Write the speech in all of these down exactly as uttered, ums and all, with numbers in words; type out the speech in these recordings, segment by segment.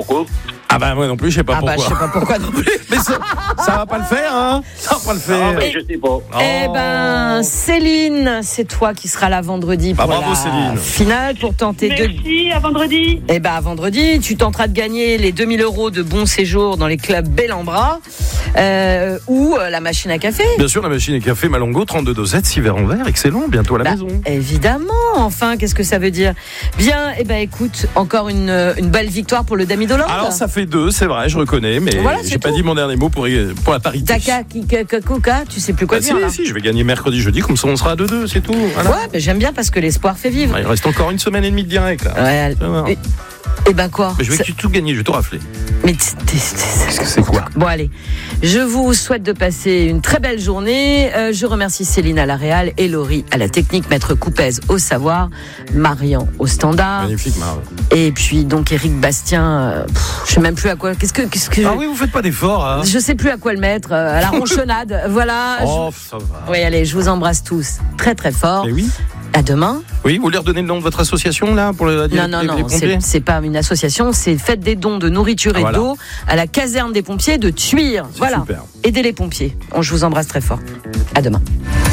pourquoi. Ah bah moi non plus, je sais pas Ah bah, pourquoi. je sais pas pourquoi non plus. Mais ça, ça va pas le faire, hein. Ça va pas le faire. Ah, mais je sais pas. Eh ben, Céline, c'est toi qui seras là vendredi pour Bah, bravo, la Céline. finale pour tenter de. Merci, à vendredi. Eh ben, à vendredi, tu tenteras de gagner les deux mille euros de bon séjour dans les clubs Bellambra euh, ou euh, la machine à café. Bien sûr, la machine à café Malongo, trente-deux dosettes, six verres en verre, excellent, bientôt à la Bah, maison. évidemment, enfin, qu'est-ce que ça veut dire? Bien, eh ben, écoute, encore une, une belle victoire pour le Dami d'Hollande. Alors ça fait deux, c'est vrai, je reconnais, mais Voilà, c'est j'ai pas tout. dit mon dernier mot pour, pour la parité. Taka, Kika, Kuka, tu sais plus quoi Bah, dire si, là. si, je vais gagner mercredi, jeudi, comme ça on sera à deux deux, c'est tout. Voilà. Ouais, mais j'aime bien parce que l'espoir fait vivre. Ah, il reste encore une semaine et demie de direct là. Ouais, Ça va. et, et ben quoi? Mais je vais Ça- que tu tout gagner, je vais tout rafler. Mais t- t- t- C'est quoi? Bon allez, je vous souhaite de passer une très belle journée. Euh, je remercie Céline à la réal et Laurie à la technique, Maître Coupez au savoir, Marian au standard, Magnifique, Marc. et puis donc Éric Bastien. Euh, pff, je sais même plus à quoi. Qu'est-ce que, qu'est-ce que Ah oui, vous faites pas d'efforts, hein. je sais plus à quoi le mettre. euh, à la ronchonnade. Voilà. Oh, ça va. Je- Oui, allez, je vous embrasse tous très très fort. Mais oui. À demain. Oui, vous voulez redonner le nom de votre association là pour le Non, non, les, non, les pompiers c'est, c'est pas une association, c'est faites des dons de nourriture Ah, et voilà. d'eau à la caserne des pompiers de Tuire. C'est Voilà. super. Aidez les pompiers. On, je vous embrasse très fort. À demain.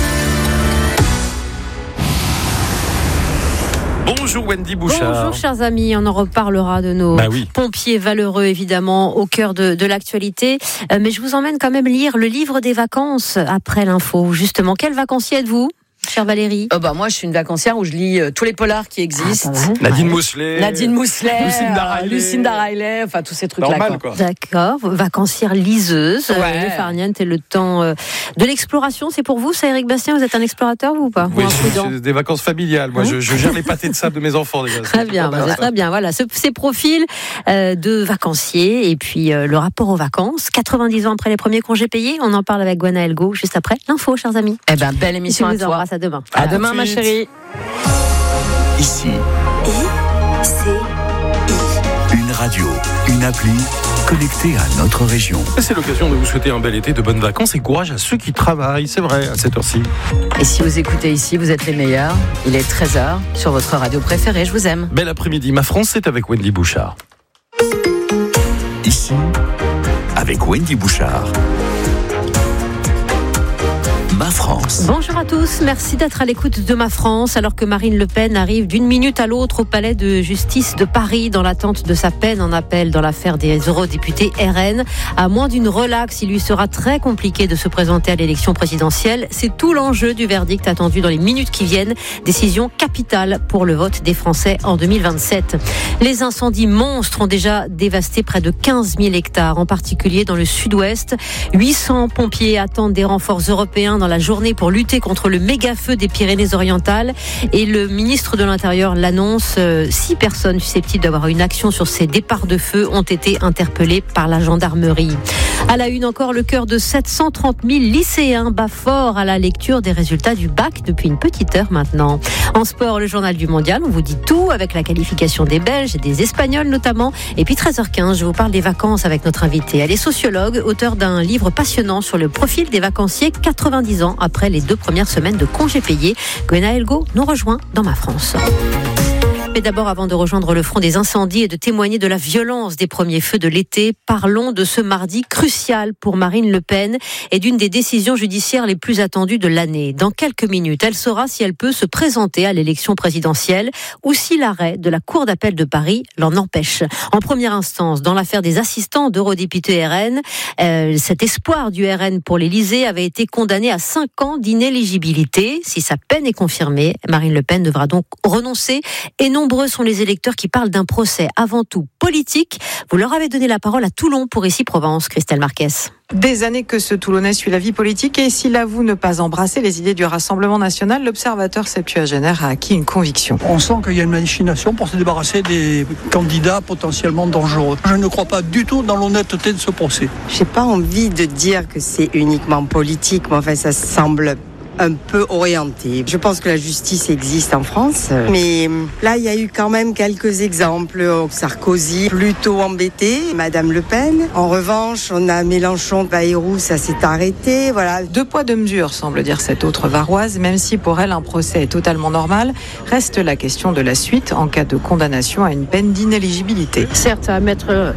Bonjour Wendy Bouchard. Bonjour chers amis, on en reparlera de nos Bah oui. pompiers valeureux évidemment au cœur de, de l'actualité. Euh, mais je vous emmène quand même lire le livre des vacances après l'info. Justement, quel vacancier êtes-vous, chère Valérie? Oh bah moi, je suis une vacancière où je lis euh, tous les polars qui existent. Ah, pas mal. Nadine Ouais. Mousselet. Nadine Mousselet, Lucinda euh, Riley. Lucinda Riley, enfin tous ces trucs-là. Normal quoi. quoi. D'accord, vacancière liseuse, Ouais. euh, le farniente et le temps euh, de l'exploration. C'est pour vous ça, Éric Bastien? Vous êtes un explorateur ou pas? Oui, Ou un c'est- prudent? c'est des vacances familiales. Moi, Hein je, je gère les pâtés de sable de mes enfants déjà. Très bien, bah, c'est très bien. Voilà, ce, ces profils euh, de vacanciers et puis euh, le rapport aux vacances. quatre-vingt-dix ans après les premiers congés payés, on en parle avec Gwenaël Go juste après l'info, chers amis. Eh ben, belle Je émission à vous toi. embrasse, à demain. À À demain, tout de ma suite. chérie. Ici, une radio, une appli connectée à notre région. C'est l'occasion de vous souhaiter un bel été, de bonnes vacances et courage à ceux qui travaillent, c'est vrai, à cette heure-ci. Et si vous écoutez ici, vous êtes les meilleurs. Il est treize heures sur votre radio préférée. Je vous aime. Bel après-midi, ma France, c'est avec Wendy Bouchard. Ici, avec Wendy Bouchard. Ma France. Bonjour à tous, merci d'être à l'écoute de Ma France alors que Marine Le Pen arrive d'une minute à l'autre au palais de justice de Paris dans l'attente de sa peine en appel dans l'affaire des eurodéputés R N. À moins d'une relaxe, il lui sera très compliqué de se présenter à l'élection présidentielle. C'est tout l'enjeu du verdict attendu dans les minutes qui viennent. Décision capitale pour le vote des Français en deux mille vingt-sept. Les incendies monstres ont déjà dévasté près de quinze mille hectares, en particulier dans le sud-ouest. huit cents pompiers attendent des renforts européens dans la journée pour lutter contre le méga-feu des Pyrénées-Orientales. Et le ministre de l'Intérieur l'annonce, euh, six personnes susceptibles d'avoir une action sur ces départs de feu ont été interpellées par la gendarmerie. À la une encore, le cœur de sept cent trente mille lycéens bat fort à la lecture des résultats du bac depuis une petite heure maintenant. En sport, le journal du mondial, on vous dit tout avec la qualification des Belges et des Espagnols notamment. Et puis treize heures quinze, je vous parle des vacances avec notre invitée. Elle est sociologue, auteure d'un livre passionnant sur le profil des vacanciers quatre-vingt-dix ans après les deux premières semaines de congés payés. Gwenaël Go nous rejoint dans Ma France. Mais d'abord, avant de rejoindre le front des incendies et de témoigner de la violence des premiers feux de l'été, parlons de ce mardi crucial pour Marine Le Pen et d'une des décisions judiciaires les plus attendues de l'année. Dans quelques minutes, elle saura si elle peut se présenter à l'élection présidentielle ou si l'arrêt de la Cour d'appel de Paris l'en empêche. En première instance, dans l'affaire des assistants d'eurodéputés R N, euh, cet espoir du R N pour l'Élysée avait été condamné à cinq ans d'inéligibilité. Si sa peine est confirmée, Marine Le Pen devra donc renoncer et non Nombreux sont les électeurs qui parlent d'un procès avant tout politique. Vous leur avez donné la parole à Toulon pour Ici Provence, Christelle Marquez. Des années que ce Toulonnais suit la vie politique et s'il avoue ne pas embrasser les idées du Rassemblement national, l'observateur septuagénaire a acquis une conviction. On sent qu'il y a une machination pour se débarrasser des candidats potentiellement dangereux. Je ne crois pas du tout dans l'honnêteté de ce procès. J'ai pas envie de dire que c'est uniquement politique, mais enfin ça semble un peu orienté. Je pense que la justice existe en France, mais là il y a eu quand même quelques exemples. Sarkozy plutôt embêté, Madame Le Pen. En revanche, on a Mélenchon, Bayrou, ça s'est arrêté. Voilà. Deux poids deux mesures, semble dire cette autre Varoise, même si pour elle un procès est totalement normal, reste la question de la suite en cas de condamnation à une peine d'inéligibilité. Certes, ça va mettre